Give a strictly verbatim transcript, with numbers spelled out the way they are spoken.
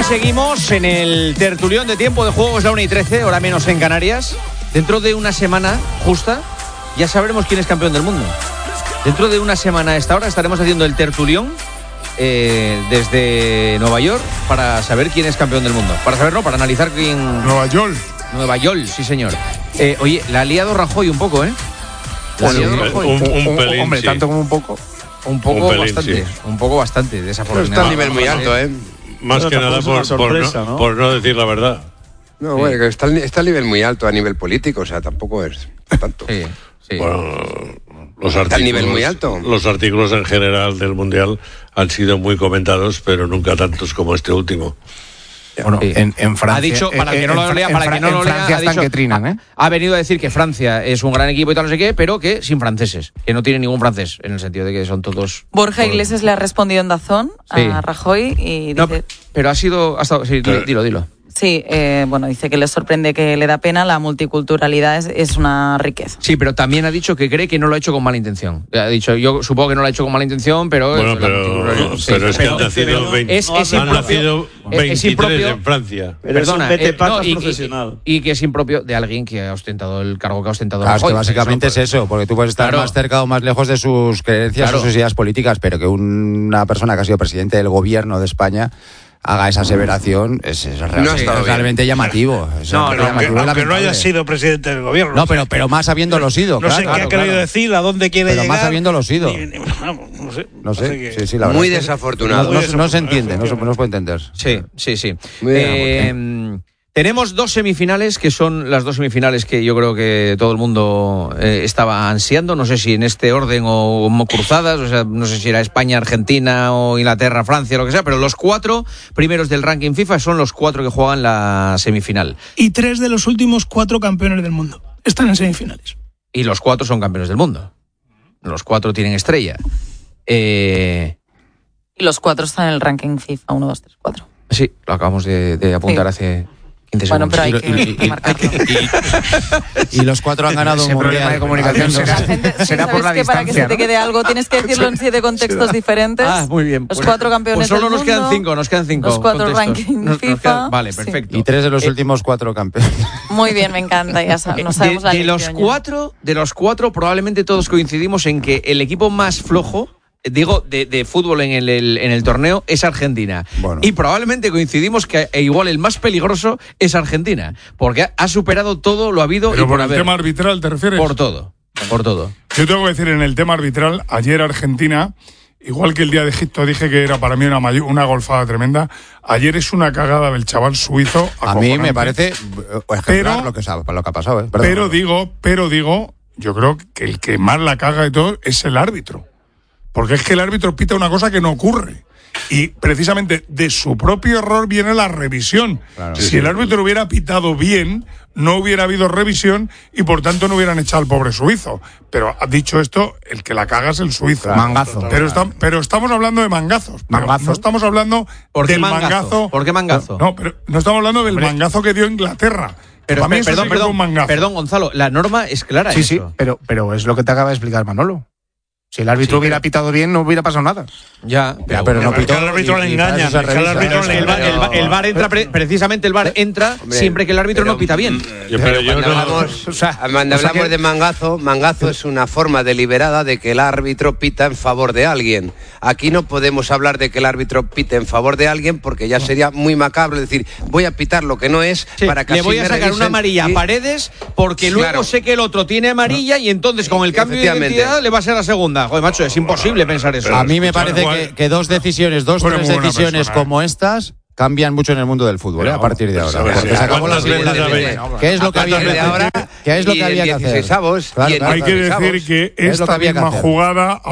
seguimos en el tertulión de Tiempo de Juego, es la una y trece, hora menos en Canarias. Dentro de una semana justa ya sabremos quién es campeón del mundo. Dentro de una semana a esta hora estaremos haciendo el tertulión eh, desde Nueva York para saber quién es campeón del mundo. Para saber, no, para analizar quién... Nueva York. Nueva York, sí señor. Eh, oye, la ha liado Rajoy un poco, ¿eh? La ha liado Rajoy. Un, un, un pelín, Hombre, sí. tanto como un poco. Un poco Un pelín, bastante, sí. un poco bastante, desafortunadamente. Está a nivel muy alto, ¿eh? Más Bueno, que nada tampoco por, es una por, sorpresa, no, ¿no? por no decir la verdad. No, bueno, que está, al- está a nivel muy alto a nivel político, o sea, tampoco es tanto. Sí, sí. Bueno, los Está artículos, al nivel muy alto. Los artículos en general del Mundial han sido muy comentados, pero nunca tantos como este último. Bueno, Sí. en, en Francia. Ha dicho, para eh, que no lo en lea, Fra- para en que no Fra- lo en lea, Francia ha, están dicho, que trinan, ¿eh? ha, ha venido a decir que Francia es un gran equipo y tal, no sé qué, pero que sin franceses, que no tiene ningún francés, en el sentido de que son todos... Borja todos- Iglesias le ha respondido en Dazón Sí. a Rajoy y No, dice... pero ha sido... Ha estado, sí, Pero- dilo, dilo. Sí, eh, bueno, dice que le sorprende, que le da pena, la multiculturalidad es, es una riqueza. Sí, pero también ha dicho que cree que no lo ha hecho con mala intención. Ha dicho, yo supongo que no lo ha hecho con mala intención, pero... Bueno, la pero, multiculturalidad- sí, pero es que pero- han nacido, veinte, es- es han impropio- nacido es- es veintitrés impropio- en Francia. Pero es un Perdona, vete eh, patas no, y- y- profesional. Y, que es impropio de alguien que ha ostentado el cargo que ha ostentado Claro, es Rajoy. que básicamente es eso, porque tú puedes estar Claro. más cerca o más lejos de sus creencias Claro. o sus ideas políticas, pero que una persona que ha sido presidente del gobierno de España haga esa aseveración es, es real- No ha es estado realmente llamativo. Es No, realmente no, Aunque, llamativo y aunque no haya lamentable. sido presidente del gobierno. No, pero, pero más habiéndolo sido, no claro. sé qué claro, ha querido claro. decir, a dónde quiere Pero llegar. más habiéndolo sido. Ni- ni- vamos, no sé. No Así sé, que- sí, sí, la verdad. Muy es que desafortunado. No, Muy no- no se entiende, no se, desafortunado. no se puede entender. Sí, sí, sí. Muy bien, Eh, tenemos dos semifinales, que son las dos semifinales que yo creo que todo el mundo eh, estaba ansiando. No sé si en este orden o como cruzadas, o sea, no sé si era España, Argentina o Inglaterra, Francia, lo que sea, pero los cuatro primeros del ranking FIFA son los cuatro que juegan la semifinal. Y tres de los últimos cuatro campeones del mundo están en semifinales. Y los cuatro son campeones del mundo. Los cuatro tienen estrella. Eh, Y los cuatro están en el ranking FIFA, uno, dos, tres, cuatro. sí, lo acabamos de, de apuntar Sí. hace quince Bueno, segundos. pero hay Y- que y- marcarlo. Y los cuatro han ganado Ese un problema mundial. de comunicación La gente- sí, será por ¿sabes la que para que se distancia, te ¿no? quede algo tienes que decirlo en siete contextos diferentes? Ah, muy bien. Los Pues- cuatro campeones Pues solo del nos quedan mundo, cinco, nos quedan cinco. los cuatro contextos. ranking Nos- nos FIFA. quedan- vale, Sí. perfecto. Y tres de los Eh, últimos cuatro campeones. Muy bien, me encanta, ya sabes, no sabemos la de, de los lección ya. cuatro, de los cuatro, probablemente todos coincidimos en que el equipo más flojo, eh, digo, de, de fútbol en el, el- en el torneo es Argentina. Bueno. Y probablemente coincidimos que e igual el más peligroso es Argentina, porque ha, ha superado todo lo habido Pero y por por el haber. tema arbitral, ¿te refieres? Por todo, por todo. Yo tengo que decir, en el tema arbitral, ayer Argentina, igual que el día de Egipto dije que era para mí una, mayo- una golfada tremenda, ayer es una cagada del chaval suizo. A mí me acojonante. parece eh, ejemplar Pero- lo, que, sa- lo que ha pasado. ¿eh? Perdón. Pero digo, pero digo, yo creo que el que más la caga de todo es el árbitro. Porque es que el árbitro pita una cosa que no ocurre. Y precisamente de su propio error viene la revisión. Claro. si Sí, el sí. árbitro hubiera pitado bien, no hubiera habido revisión y por tanto no hubieran echado al pobre suizo. Pero dicho esto, el que la caga es el suizo. Claro, Mangazo. Pero, está- pero estamos hablando de mangazos. pero Mangazo. No estamos hablando ¿Por qué del mangazo? mangazo. ¿Por qué mangazo? No, pero no estamos hablando del mangazo que dio Inglaterra. Pero Para mí espera, eso sí perdón, que fue perdón, un mangazo. perdón, Gonzalo, la norma es clara. Sí, en sí, eso. pero, pero es lo que te acaba de explicar Manolo. Si el árbitro Sí, hubiera pero- pitado bien, no hubiera pasado nada. Ya, Ya, pero no Es que pitó. al árbitro y- le y para engañan, eso se es que al revisa. árbitro le El VAR, el VAR- el VAR entra, pre- precisamente el VAR entra Hombre, siempre que el árbitro pero- no pita bien. Yo- pero yo Cuando no- hablamos, o sea, cuando o sea hablamos que- de mangazo, mangazo es una forma deliberada de que el árbitro pita en favor de alguien. Aquí no podemos hablar de que el árbitro pite en favor de alguien porque ya sería muy macabro decir, voy a pitar lo que no es Sí, para que le así voy a me sacar revisen una amarilla y- a Paredes porque luego Claro. sé que el otro tiene amarilla y entonces con el cambio de Efectivamente. identidad le va a ser la segunda. Joder, macho, es imposible pensar eso. A mí me Escucha, parece igual- que, que dos decisiones, dos, Bueno, tres muy buena decisiones persona, ¿eh? como estas cambian mucho en el mundo del fútbol, ¿eh? a partir de ahora. pues, Porque sí, se acabó la ¿cuántas veces segunda habéis- división. ¿Qué es lo que A había que partir de hacer? ahora ¿Qué es lo y que el había que hacer? dieciseisavos, Claro, y el claro, Hay que dieciseisavos. decir que Es lo que esta había que misma hacer. jugada